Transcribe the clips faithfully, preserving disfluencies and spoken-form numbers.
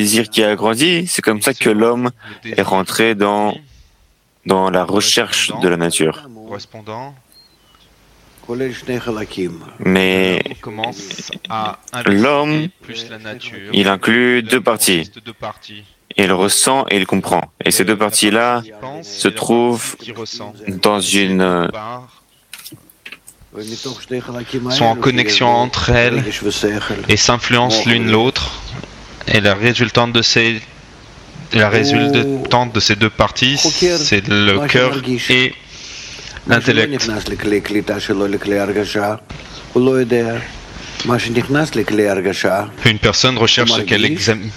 désir qui a grandi, c'est comme ça que l'homme est rentré dans, dans la recherche de la nature. Mais l'homme, il inclut deux parties. Il ressent et il comprend. Et ces deux parties-là se trouvent dans une... sont en connexion entre elles et s'influencent l'une l'autre. Et la résultante de ces, la résultante de ces deux parties, c'est le cœur et l'intellect. Une personne recherche ce qu'elle examine,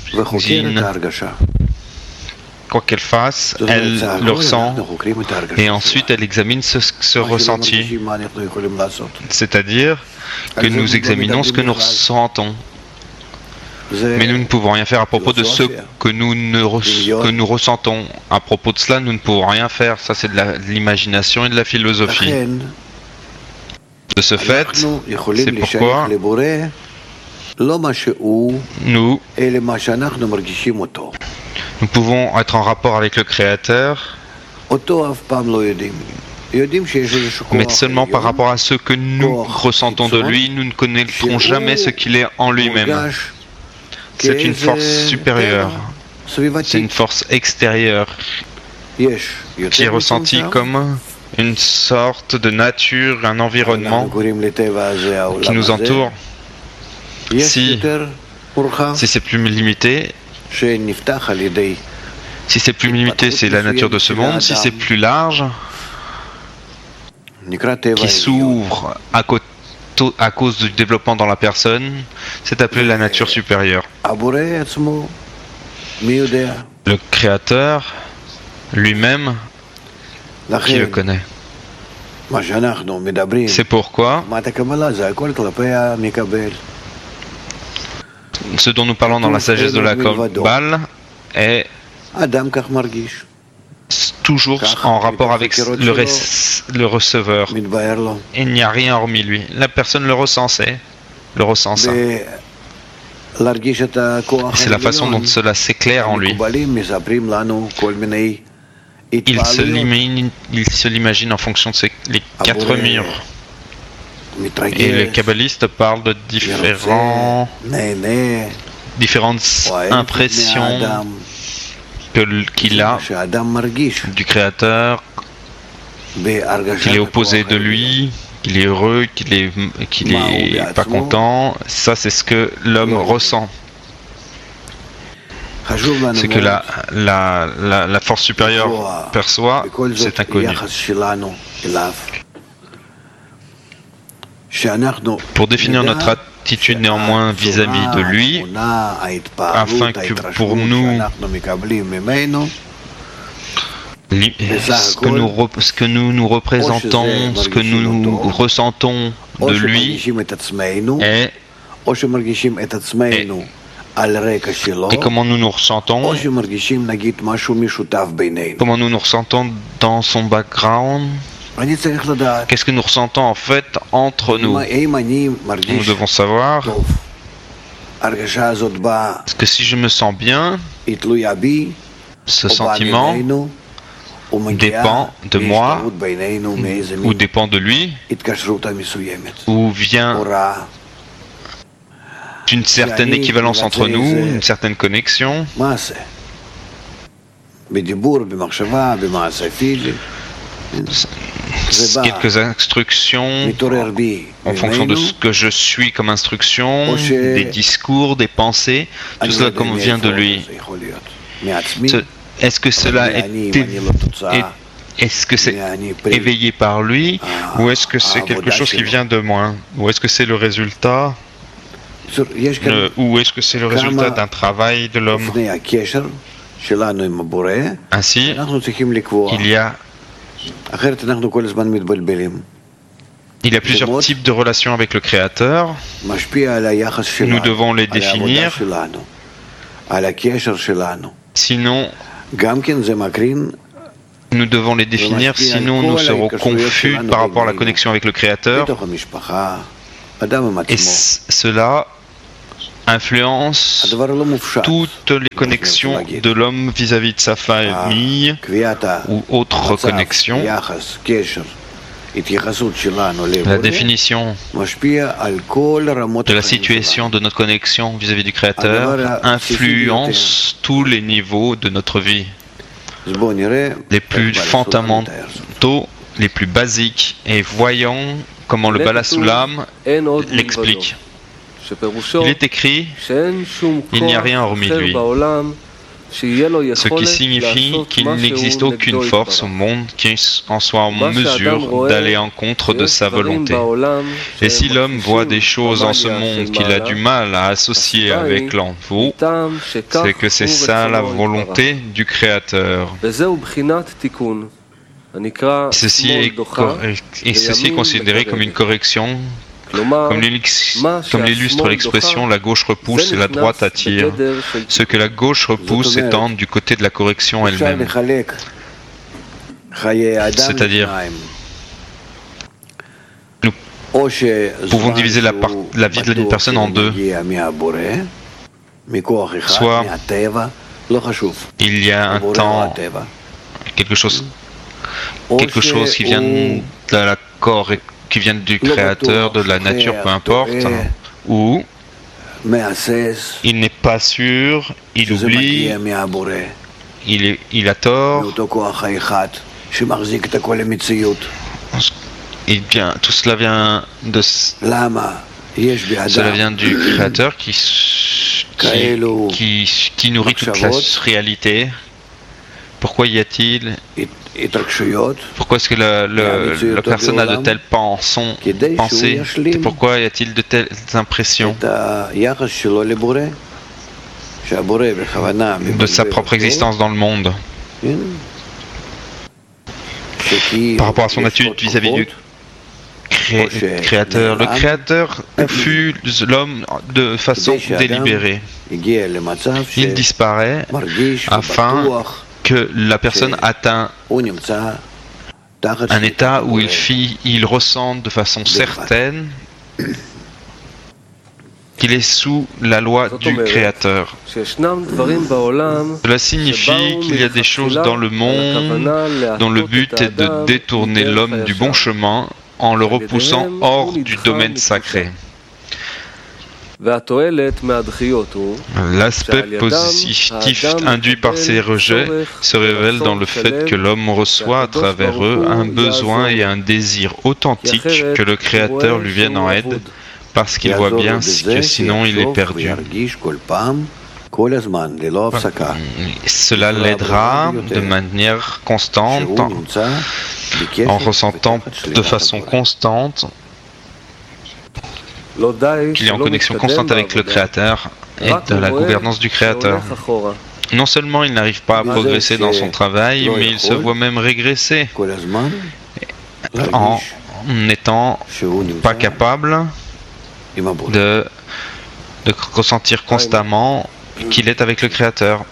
quoi qu'elle fasse, elle le ressent et ensuite elle examine ce, ce ressenti. C'est-à-dire que nous examinons ce que nous ressentons. Mais nous ne pouvons rien faire à propos de ce que nous, ne re, que nous ressentons. À propos de cela, nous ne pouvons rien faire. Ça, c'est de l'imagination et de la philosophie. De ce fait, c'est pourquoi nous, nous pouvons être en rapport avec le Créateur, mais seulement par rapport à ce que nous ressentons de lui. Nous ne connaîtrons jamais ce qu'il est en lui-même. C'est une force supérieure, c'est une force extérieure qui est ressentie comme une sorte de nature, un environnement qui nous entoure. Si, si c'est plus limité, si c'est plus limité, c'est la nature de ce monde. Si c'est plus large, qui s'ouvre à côté, à cause du développement dans la personne, c'est appelé la nature supérieure. Le Créateur lui-même, qui le connaît. C'est pourquoi ce dont nous parlons dans la sagesse de la Kabbale est toujours en rapport avec le, res, le receveur. Il n'y a rien hormis lui. La personne le ressent, c'est le ressent ça. C'est la façon dont cela s'éclaire en lui. Il se l'imagine, il se l'imagine en fonction de ses, les quatre murs. Et les kabbalistes parlent de différents, différentes impressions qu'il a du Créateur, qu'il est opposé de lui, qu'il est heureux, qu'il est, qu'il est pas content. Ça, c'est ce que l'homme ressent. C'est que la, la, la, la force supérieure perçoit, c'est inconnu. Pour définir notre attitude néanmoins vis-à-vis de lui, afin que pour nous, ce que nous, ce que nous nous représentons, ce que nous, nous ressentons de lui est, est et comment nous nous ressentons, comment nous nous ressentons dans son background. Qu'est-ce que nous ressentons en fait entre nous? Nous devons savoir parce que si je me sens bien, ce sentiment dépend de moi ou dépend de lui ou vient d'une certaine équivalence entre nous, une certaine connexion. Quelques instructions en fonction de ce que je suis comme instruction, des discours, des pensées, tout cela comme vient de lui. Est-ce que cela est, est est-ce que c'est éveillé par lui ou est-ce que c'est quelque chose qui vient de moi? Ou est-ce que c'est le résultat euh, ou est-ce que c'est le résultat d'un travail de l'homme? Ainsi, il y a Il y a plusieurs types de relations avec le Créateur. Nous devons les définir. Sinon, nous devons les définir, sinon nous serons confus par rapport à la connexion avec le Créateur. Et cela influence toutes les connexions de l'homme vis-à-vis de sa famille ou autres connexions. La définition de la situation de notre connexion vis-à-vis du Créateur influence tous les niveaux de notre vie, les plus fondamentaux, les plus basiques, et voyons comment le Bala Sulam l'explique. Il est écrit, il n'y a rien hormis lui, ce qui signifie qu'il n'existe aucune force au monde qui en soit en mesure d'aller en contre de sa volonté. Et si l'homme voit des choses en ce monde qu'il a du mal à associer avec l'enfant, c'est que c'est ça la volonté du Créateur. Ceci est, et ceci est considéré comme une correction. Comme l'illustre l'expression, la gauche repousse et la droite attire. Ce que la gauche repousse étant du côté de la correction elle-même. C'est-à-dire, nous pouvons diviser la, part, la vie d'une personne en deux. Soit il y a un temps, quelque chose, quelque chose qui vient de la correction, qui viennent du Créateur, de la nature, peu importe, ou il n'est pas sûr, il oublie, il, est, il a tort, il vient, tout cela vient de cela vient du Créateur qui, qui, qui, qui nourrit toute la réalité. Pourquoi y a-t-il Pourquoi est-ce que la, la, la personne a de telles pensons, pensées Pourquoi y a-t-il de telles impressions de sa propre existence dans le monde par rapport à son attitude vis-à-vis du cré Créateur? Le Créateur fuse l'homme de façon délibérée. Il disparaît afin que la personne atteint un état où il, fit, il ressent de façon certaine qu'il est sous la loi du Créateur. Cela signifie qu'il y a des choses dans le monde dont le but est de détourner l'homme du bon chemin en le repoussant hors du domaine sacré. L'aspect positif induit par ces rejets se révèle dans le fait que l'homme reçoit à travers eux un besoin et un désir authentique que le Créateur lui vienne en aide, parce qu'il voit bien que sinon il est perdu. Cela l'aidera de manière constante, en, en ressentant de façon constante qu'il est en connexion constante avec le Créateur et de la gouvernance du Créateur. Non seulement il n'arrive pas à progresser dans son travail, mais il se voit même régresser en n'étant pas capable de, de ressentir constamment qu'il est avec le Créateur.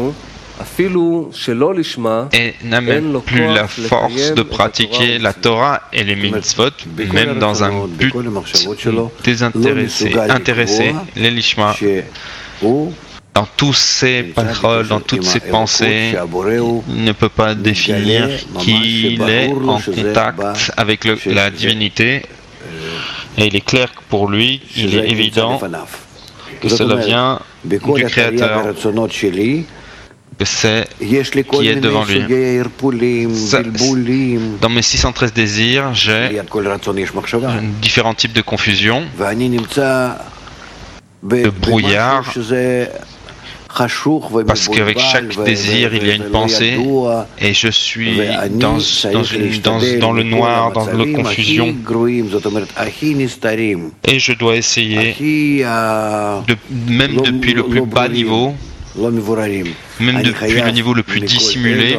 Et n'a même plus la force de pratiquer la Torah et les mitzvot, même dans un but désintéressé, intéressé, les lishma. Dans tous ses paroles, dans toutes ses pensées, il ne peut pas définir qu'il est en contact avec le, la divinité. Et il est clair que pour lui, il est évident que cela vient du Créateur, que c'est qui est devant lui. Ça, dans mes six cent treize désirs, j'ai différents types de confusion, de brouillard, parce qu'avec chaque désir, il y a une pensée, et je suis dans, dans, une, dans, dans le noir, dans la confusion, et je dois essayer, de, même depuis le plus bas niveau, même depuis le niveau le plus dissimulé,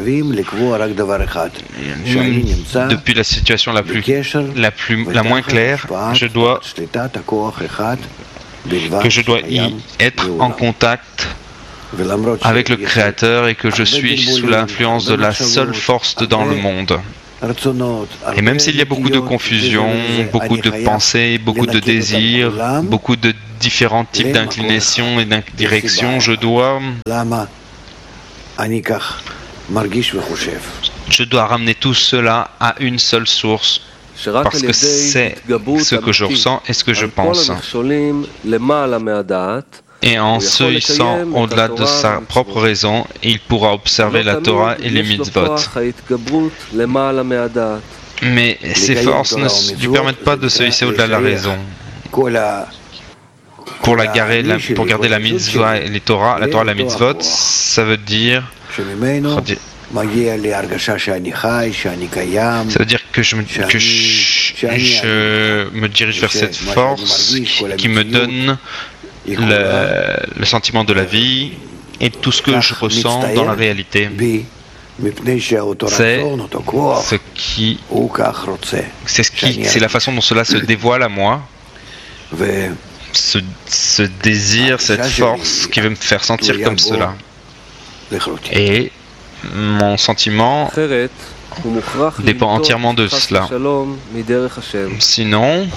depuis la situation la plus, la plus, la moins claire, je dois, que je dois y être en contact avec le Créateur et que je suis sous l'influence de la seule force dans le monde. Et même s'il y a beaucoup de confusion, beaucoup de pensées, beaucoup de désirs, beaucoup de différents types d'inclinations et d'indirections, je dois, je dois ramener tout cela à une seule source, parce que c'est ce que je ressens et ce que je pense. Et en se hissant au-delà de sa propre raison, il pourra observer la Torah et les mitzvot. Mais ces forces ne lui permettent pas de se hisser au-delà de la raison. Pour, la garder, la, pour garder la mitzvah et les Torah, la Torah et la mitzvot, ça veut dire... Ça veut dire que je me, que je, je me dirige vers cette force qui, qui me donne le, le sentiment de la vie et tout ce que je ressens dans la réalité. C'est ce qui, c'est ce qui, c'est la façon dont cela se dévoile à moi. Ce, ce désir, cette force qui veut me faire sentir comme cela. Et mon sentiment dépend entièrement de cela. Sinon,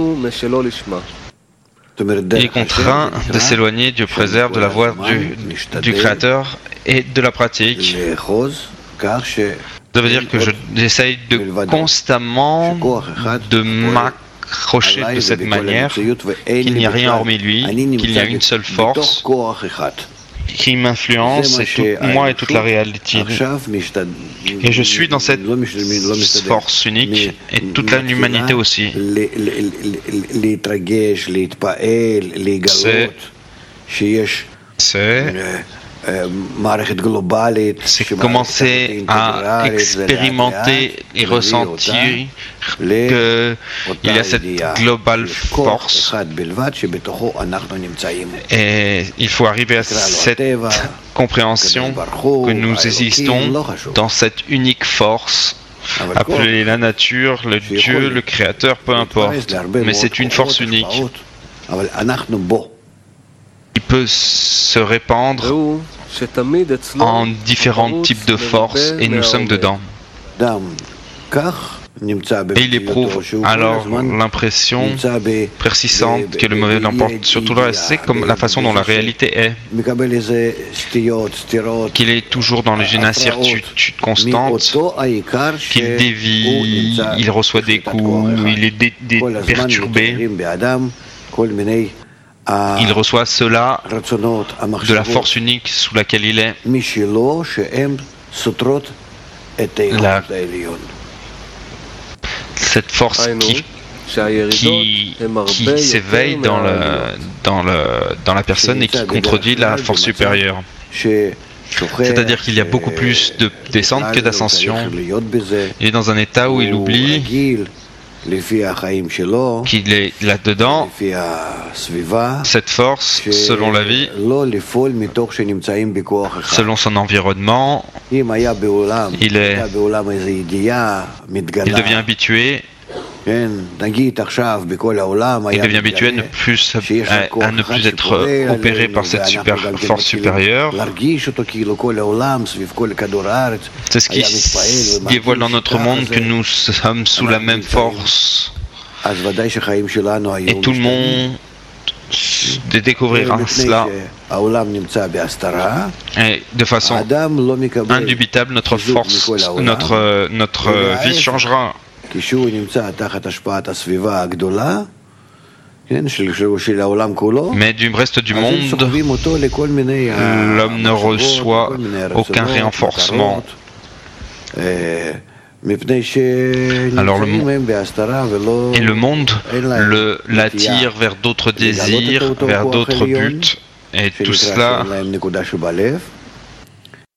il est contraint de s'éloigner, Dieu préserve, de la voie du, du Créateur et de la pratique. Ça veut dire que je, j'essaye de constamment de m'accrocher de cette manière, qu'il n'y a rien hormis lui, qu'il y a une seule force qui m'influence, et tout, moi et toute la réalité. Et je suis dans cette force unique, et toute l'humanité aussi. C'est... C'est commencer à expérimenter et ressentir qu'il y a cette globale force et il faut arriver à cette compréhension que nous existons dans cette unique force, appelée la nature, le Dieu, le Créateur, peu importe, mais c'est une force unique. Il peut se répandre en différents types de forces et nous sommes dedans. Et il éprouve alors l'impression persistante que le mauvais l'emporte sur tout le reste. C'est comme la façon dont la réalité est. Qu'il est toujours dans une incertitude constante, qu'il dévie, il reçoit des coups, il est dé- dé- perturbé. Il reçoit cela de la force unique sous laquelle il est. La, cette force qui, qui, qui s'éveille dans, le, dans, le, dans la personne et qui contredit la force supérieure. C'est-à-dire qu'il y a beaucoup plus de descente que d'ascension. Il est dans un état où il oublie qu'il est là-dedans, cette force, selon la vie, selon son environnement, il, est, il devient habitué. Il devient habitué à ne plus, à, à ne plus être opéré par cette super, force supérieure. C'est ce qui dévoile dans notre monde que nous sommes sous la même force. Et tout le monde découvrira cela. Et de façon indubitable, notre force, notre, notre vie changera. Mais du reste du monde, l'homme ne reçoit aucun renforcement. Alors le monde, et le monde le, l'attire vers d'autres désirs, vers d'autres buts, et tout cela